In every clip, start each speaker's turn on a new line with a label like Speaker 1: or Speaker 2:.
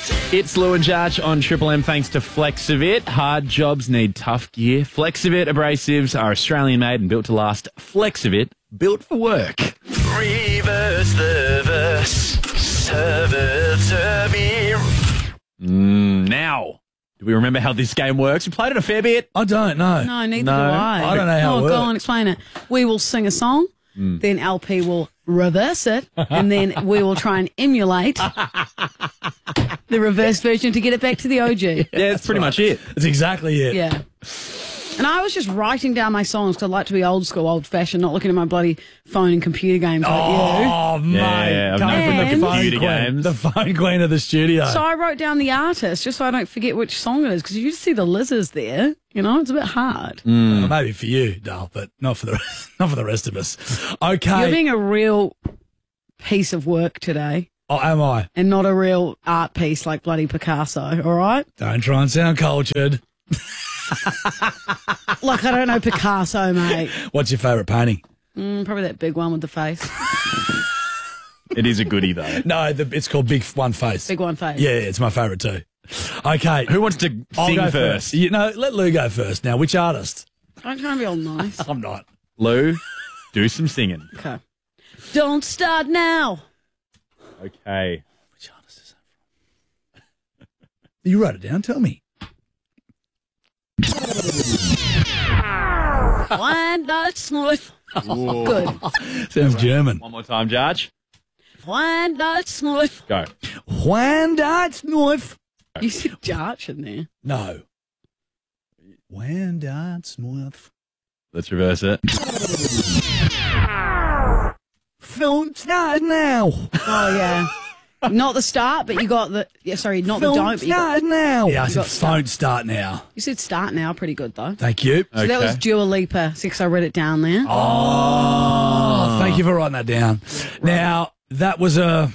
Speaker 1: It's Lou and Jarch on Triple M thanks to Flexivit. Hard jobs need tough gear. Flexivit abrasives are Australian made and built to last. Flexivit, built for work.
Speaker 2: Reverse the verse.
Speaker 1: Now, do we remember how this game works? We played it a fair bit.
Speaker 3: I don't know.
Speaker 4: No, neither do I.
Speaker 3: I don't know how it works.
Speaker 4: Go on, explain it. We will sing a song, then LP will reverse it, and then we will try and emulate the reverse version to get it back to the OG.
Speaker 1: Yeah, that's pretty much it.
Speaker 3: That's exactly it.
Speaker 4: Yeah. And I was just writing down my songs because I like to be old school, old fashioned, not looking at my bloody phone and computer games like you.
Speaker 3: Oh, mate.
Speaker 1: Yeah,
Speaker 3: Coming from
Speaker 4: And-
Speaker 3: the phone
Speaker 1: Computer
Speaker 3: queen.
Speaker 1: games.
Speaker 3: The phone queen of the studio.
Speaker 4: So I wrote down the artist just so I don't forget which song it is because you just see the lizards there. You know, it's a bit hard.
Speaker 3: Well, maybe for you, Dale, but not for the not for the rest of us. Okay.
Speaker 4: You're being a real piece of work today
Speaker 3: Oh, am I?
Speaker 4: and not a real art piece like bloody Picasso, all right?
Speaker 3: Don't try and sound cultured.
Speaker 4: Like, I don't know Picasso, mate.
Speaker 3: What's your favourite painting?
Speaker 4: Probably that big one with the face.
Speaker 1: It is a goodie, though.
Speaker 3: No, it's called Big One Face.
Speaker 4: Big one face.
Speaker 3: Yeah, it's my favourite too. Okay.
Speaker 1: Who wants to
Speaker 3: I'll
Speaker 1: sing
Speaker 3: go
Speaker 1: first?
Speaker 3: You know, let Lou go first. Now, which artist?
Speaker 4: I'm trying to be all nice.
Speaker 3: I'm not.
Speaker 1: Lou, do some singing.
Speaker 4: Okay. Don't start now.
Speaker 1: Okay.
Speaker 3: Which artist is that from? You wrote it down. Tell me.
Speaker 4: Why not smooth?
Speaker 1: Ooh.
Speaker 4: Good.
Speaker 3: Sounds German.
Speaker 1: One more time, Jarch.
Speaker 4: Why not smooth?
Speaker 1: Go.
Speaker 3: When that's knife.
Speaker 4: You said Jarch in there.
Speaker 3: No. When that's knife.
Speaker 1: Let's reverse it.
Speaker 3: Don't start now.
Speaker 4: Oh, yeah. Not the start, but you got the... Yeah, sorry, not the
Speaker 3: Don't
Speaker 4: don't, but you got...
Speaker 3: start now. Yeah, I
Speaker 4: You
Speaker 3: said
Speaker 4: got start.
Speaker 3: don't start now.
Speaker 4: You said start now. Pretty good, though.
Speaker 3: Thank you.
Speaker 4: So that was
Speaker 1: Okay.
Speaker 4: Dua Lipa, because I read it down there.
Speaker 3: Oh, thank you for writing that down. Now, that was a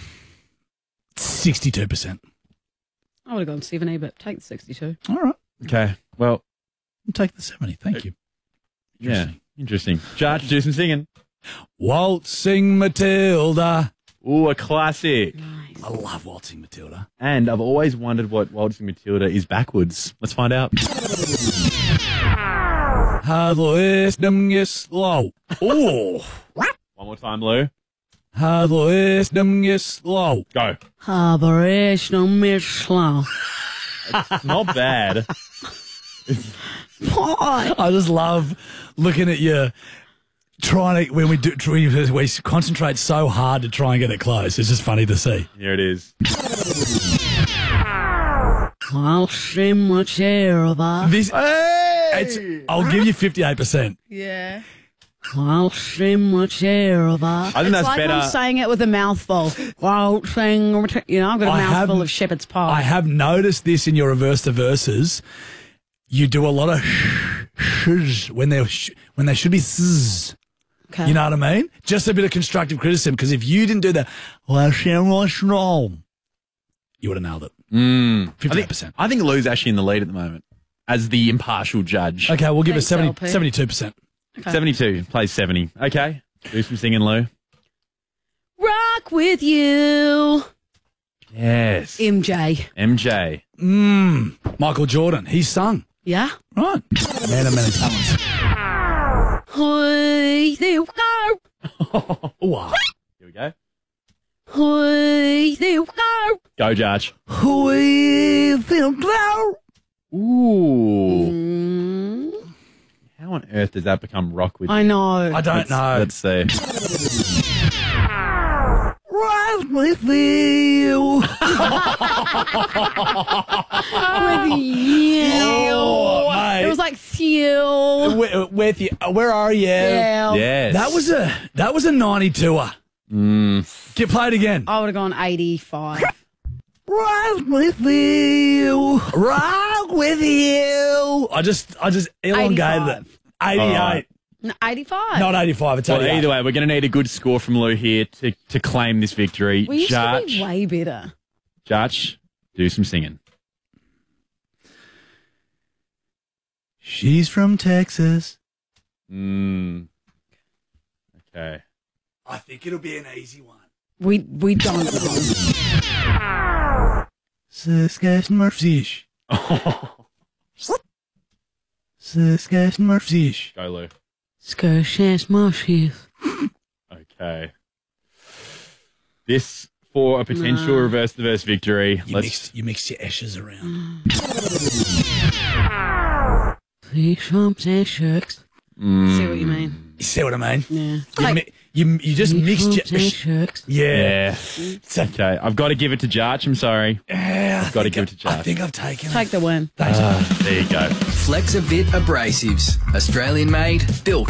Speaker 3: 62%.
Speaker 4: I would have gone 70, but take the 62.
Speaker 3: All right.
Speaker 1: Okay. Well,
Speaker 3: I'll take the 70. Thank you.
Speaker 1: yeah. Interesting. Jarch, do some singing.
Speaker 3: Waltzing Matilda.
Speaker 1: Ooh, a classic.
Speaker 3: I love Waltzing Matilda.
Speaker 1: And I've always wondered what Waltzing Matilda is backwards. Let's find out.
Speaker 3: Slow. Oh.
Speaker 1: One more time, Lou.
Speaker 3: Slow.
Speaker 1: Go.
Speaker 4: Operational Michelin.
Speaker 1: Not bad.
Speaker 4: Why?
Speaker 3: I just love looking at you trying to, when we concentrate so hard to try and get it close. It's just funny to see.
Speaker 1: Here it is.
Speaker 4: I'll see much air of us.
Speaker 3: This, I'll give you 58%.
Speaker 4: Yeah. I'll see much air of us.
Speaker 1: I think that's
Speaker 4: like
Speaker 1: better.
Speaker 4: I'm saying it with a mouthful. I'll sing, you know, I've got a
Speaker 3: I
Speaker 4: mouthful
Speaker 3: have-
Speaker 4: of shepherd's pie.
Speaker 3: I have noticed this in your reverse to verses. You do a lot of shh when they should be zzz.
Speaker 4: Okay.
Speaker 3: You know what I mean? Just a bit of constructive criticism, because if you didn't do that, you would have nailed it. 58%.
Speaker 1: I think Lou's actually in the lead at the moment as the impartial judge.
Speaker 3: Okay, we'll give it
Speaker 4: Thanks,
Speaker 3: 72%.
Speaker 1: 72 plays 70. Okay. Do some singing, Lou.
Speaker 4: Rock with you.
Speaker 1: Yes.
Speaker 4: MJ.
Speaker 1: MJ.
Speaker 3: Michael Jordan, he sung.
Speaker 4: Yeah?
Speaker 3: Right. Man of many talents.
Speaker 4: Hey, there we go.
Speaker 3: Wow.
Speaker 1: Here we go.
Speaker 4: Hey, there we go.
Speaker 1: Go, Jarch. Ooh. How on earth does that become rock with
Speaker 4: I
Speaker 1: you?
Speaker 4: know.
Speaker 3: I don't know.
Speaker 1: Let's see.
Speaker 3: Right with you.
Speaker 4: With you.
Speaker 3: Oh, mate.
Speaker 4: It was like fuel.
Speaker 3: With you. Where are you?
Speaker 4: Yeah.
Speaker 1: Yes.
Speaker 3: That was a 92er. Get played again.
Speaker 4: I would have gone 85.
Speaker 3: Right with you. Right with you. I just elongated it. 88.
Speaker 1: Alright.
Speaker 4: No, 85.
Speaker 3: Not 85. It's
Speaker 1: Well,
Speaker 3: 88.
Speaker 1: either way, we're going to need a good score from Lou here to claim this victory.
Speaker 4: We used to be
Speaker 1: Jarch,
Speaker 4: way better.
Speaker 1: Jarch, do some singing.
Speaker 3: She's from Texas.
Speaker 1: Okay.
Speaker 3: I think it'll be an easy one.
Speaker 4: We don't know.
Speaker 3: Smurfsish. Smurfsish.
Speaker 1: Go, Lou.
Speaker 4: Skirshas marshes.
Speaker 1: Okay. This for a potential reverse the verse victory.
Speaker 3: You mixed your ashes around.
Speaker 4: See shumps and shucks. See what you mean?
Speaker 3: You see what I mean?
Speaker 4: Yeah.
Speaker 3: You just mixed your
Speaker 4: shucks.
Speaker 3: Yeah.
Speaker 1: Okay. I've got to give it to Jarch. I'm sorry.
Speaker 3: Yeah.
Speaker 1: I've got to give it to Jarch.
Speaker 3: I think I've taken it.
Speaker 4: Take the win.
Speaker 3: Thanks, mate.
Speaker 1: There you go.
Speaker 2: Flexivit Abrasives. Australian made, built